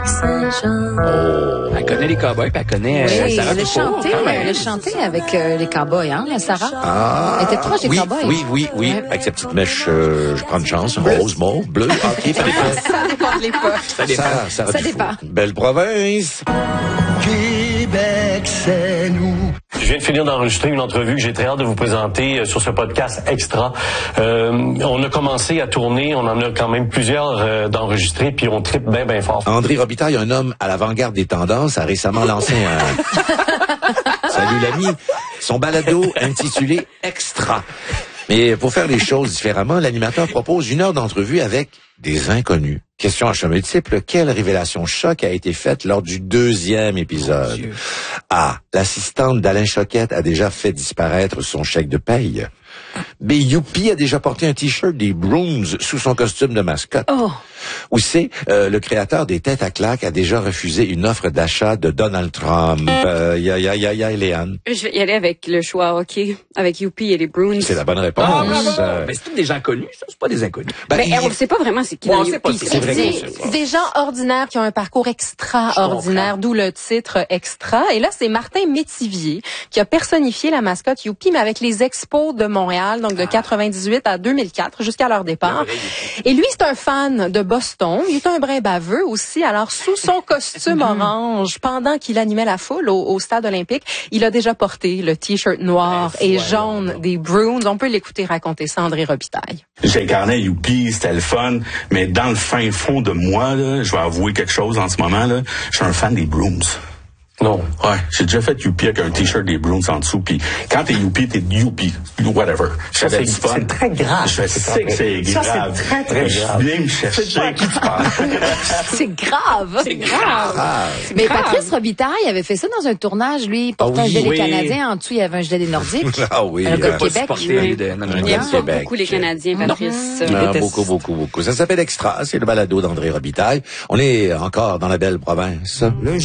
Saint-Jean. Oh. Elle connaît les cowboys, puis elle connaît Oui, Sarah elle a Dufour, chanté, quand même. elle a chanté avec les cowboys, hein, la Sarah? Ah, Elle était proche des oui, cowboys. oui. Ouais. Avec sa petite mèche, je prends une chance. Rose, mauve, bleu. OK, ça dépend. Ça dépend de l'époque. Ça dépend. Sarah Ça Dufour. dépend. Belle province. Québec, c'est nous. Je viens de finir d'enregistrer une entrevue que j'ai très hâte de vous présenter sur ce podcast Extra. On a commencé à tourner, on en a quand même plusieurs d'enregistrés, puis on tripe bien fort. André Robitaille, un homme à l'avant-garde des tendances, a récemment lancé un... Salut l'ami. Son balado intitulé Extra. Mais pour faire les choses différemment, l'animateur propose 1 heure d'entrevue avec des inconnus. Question à choix multiple, quelle révélation choc a été faite lors du 2e épisode? A. L'assistante d'Alain Choquette a déjà fait disparaître son chèque de paye. B. Youpi a déjà porté un T-shirt des Bruins sous son costume de mascotte. Oh. Ou C. Le créateur des Têtes à claques a déjà refusé une offre d'achat de Donald Trump. Léane. Je vais y aller avec le choix, OK, avec Youpi et les Bruins. C'est la bonne réponse. Ah, bravo. Mais c'est tous des gens connus, ça, c'est pas des inconnus. Mais on ne sait pas vraiment c'est qui Ouais, dans on sait pas, Youpi. c'est vrai qu'on Des, sait pas. des gens ordinaires qui ont un parcours extraordinaire, d'où le titre Extra. Et là, c'est Martin Métivier qui a personnifié la mascotte Youpi, mais avec les expos de Montréal, donc de 98 à 2004, jusqu'à leur départ. Et lui, c'est un fan de Boston. Il est un brin baveux aussi. Alors, sous son costume orange, pendant qu'il animait la foule au stade olympique, il a déjà porté le T-shirt noir et jaune des Bruins. On peut l'écouter raconter ça, André Robitaille. J'incarnais Youpi, c'était le fun, mais dans le fin fond de moi, là, je vais avouer quelque chose en ce moment, là, je suis un fan des Bruins. Non. Ouais, j'ai déjà fait Youpi avec un T-shirt des Bruins en dessous, puis quand t'es Youpi, whatever. J'avais du fun. C'est très grave. Je sais que c'est grave. Ça, c'est très, très grave. Viens me chercher. À qui tu parles? C'est grave. C'est grave. Mais Patrice Robitaille avait fait ça dans un tournage, lui, portant un gilet des Canadiens. En dessous, il y avait un gilet des Nordiques. Ah oui. Un gars de Pas Québec. supporter de... Non, Il gars aime de pas Québec. beaucoup les Canadiens, Patrice. Ah, beaucoup. Ça s'appelle Extra. C'est le balado d'André Robitaille. On est encore dans la belle province.